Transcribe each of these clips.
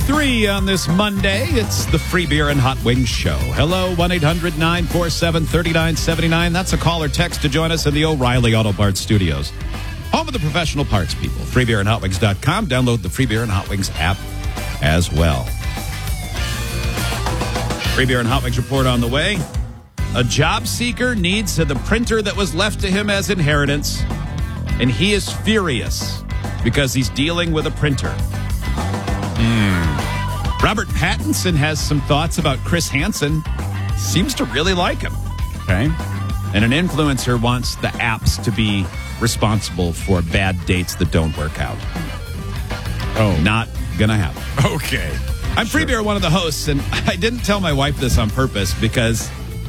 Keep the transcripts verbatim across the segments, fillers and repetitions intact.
three on this Monday. It's the Free Beer and Hot Wings Show. Hello, one eight hundred nine four seven three nine seven nine. That's a call or text to join us in the O'Reilly Auto Parts Studios. Home of the professional parts people. free beer and hot wings dot com. Download the Free Beer and Hot Wings app as well. Free Beer and Hot Wings report on the way. A job seeker needs the printer that was left to him as inheritance, and he is furious because he's dealing with a printer. Mm. Robert Pattinson has some thoughts about Chris Hansen. Seems to really like him. Okay. And an influencer wants the apps to be responsible for bad dates that don't work out. Oh. Not gonna happen. Okay. I'm Sure. Free Beer, one of the hosts, and I didn't tell my wife this on purpose because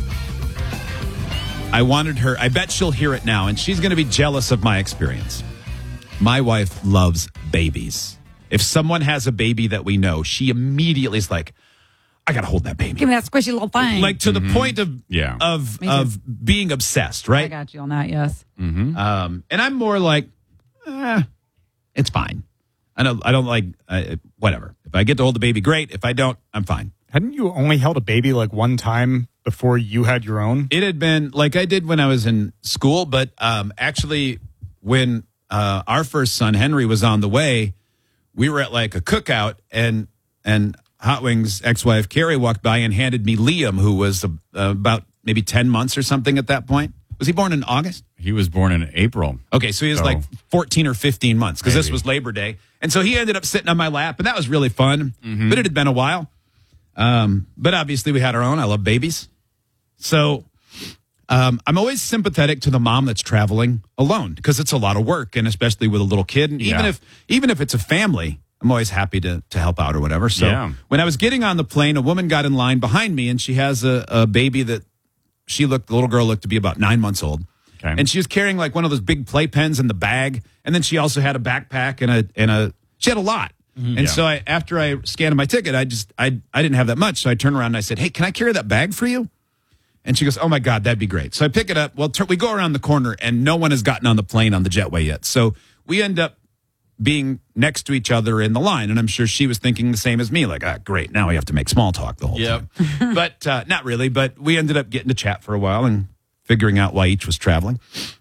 I wanted her, I bet she'll hear it now, and she's going to be jealous of my experience. My wife loves babies. If someone has a baby that we know, she immediately is like, I got to hold that baby. Give me that squishy little thing. Like to Mm-hmm. the point of Yeah. of Me too. of being obsessed, I right? got you on that, yes. Mm-hmm. Um, and I'm more like, eh, it's fine. I don't, I don't like, uh, whatever. If I get to hold the baby, great. If I don't, I'm fine. Hadn't you only held a baby like one time before you had your own? It had been like I did when I was in school, but um, actually when uh, our first son, Henry, was on the way, we were at like a cookout, and and Hot Wings' ex-wife, Carrie, walked by and handed me Liam, who was uh, about maybe ten months or something at that point. Was he born in August? He was born in April. Okay, so he was Oh. like fourteen or fifteen months because this Maybe. was Labor Day. And so he ended up sitting on my lap, and that was really fun. But it had been a while. Um, but obviously we had our own. I love babies. So um, I'm always sympathetic to the mom that's traveling alone because it's a lot of work, and especially with a little kid. And even Yeah. if even if it's a family, I'm always happy to to help out or whatever. So Yeah. when I was getting on the plane, a woman got in line behind me, and she has a, a baby that she looked, the little girl looked to be about nine months old. Okay. And she was carrying like one of those big playpens in the bag. And then she also had a backpack and a, and a, she had a lot. And Yeah. so I, after I scanned my ticket, I just, I, I didn't have that much. So I turned around and I said, hey, can I carry that bag for you? And she goes, oh my God, that'd be great. So I pick it up. Well, tur- we go around the corner and no one has gotten on the plane on the jetway yet. So we end up being next to each other in the line. And I'm sure she was thinking the same as me, like, ah, great. Now we have to make small talk the whole Yep. time. But uh, not really. But we ended up getting to chat for a while and figuring out why each was traveling.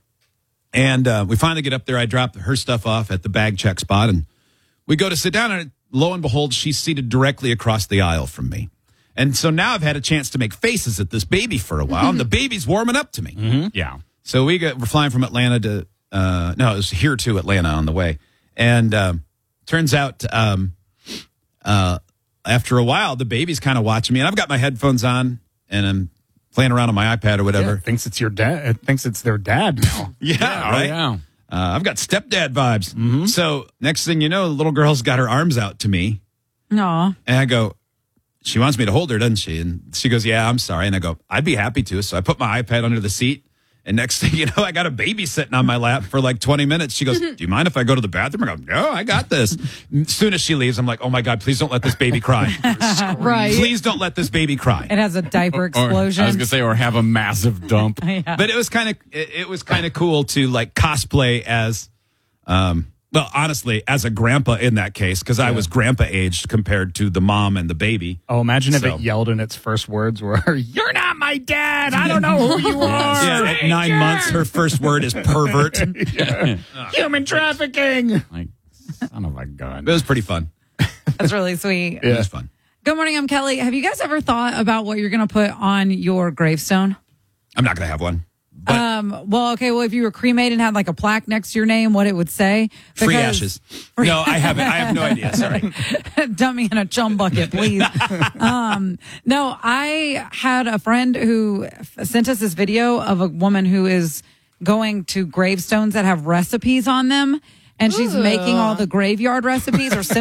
And uh, we finally get up there. I drop her stuff off at the bag check spot, and we go to sit down, and lo and behold, she's seated directly across the aisle from me. And so now I've had a chance to make faces at this baby for a while, and the baby's warming up to me. Mm-hmm. Yeah. So we got, we're flying from Atlanta to, uh, no, it was here to Atlanta on the way. And um, turns out um, uh, after a while, the baby's kind of watching me, and I've got my headphones on, and I'm playing around on my iPad or whatever. Thinks it's your dad. It thinks it's their dad now. Yeah, Oh, right. yeah. Uh, I've got stepdad vibes. So next thing you know, the little girl's got her arms out to me, Aw. and I go, she wants me to hold her, doesn't she? And she goes, yeah, I'm sorry. And I go, I'd be happy to. So I put my iPad under the seat. And next thing you know, I got a baby sitting on my lap for like twenty minutes. She goes, do you mind if I go to the bathroom? I go, no, I got this. As soon as she leaves, I'm like, oh my God, please don't let this baby cry. Right. Please don't let this baby cry. It has a diaper Or- explosion. I was gonna say, or have a massive dump. Yeah. But it was kind of, it, it was kind of cool to like cosplay as, um, well, honestly, as a grandpa in that case, because I was grandpa aged compared to the mom and the baby. Oh, imagine if So- it yelled in its first words were, "You're not my dad. I don't know who you are." Yeah, at nine months, her first word is pervert. Human trafficking. Like, son of a gun. It was pretty fun. That's really sweet. It was fun. Good morning, I'm Kelly. Have you guys ever thought about what you're going to put on your gravestone? I'm not going to have one. But Um, well, okay, well, if you were cremated and had like a plaque next to your name, what it would say? free Because- ashes. No, I haven't. I have no idea. Sorry. Dump me in a chum bucket, please. um, no, I had a friend who f- sent us this video of a woman who is going to gravestones that have recipes on them, and she's making all the graveyard recipes or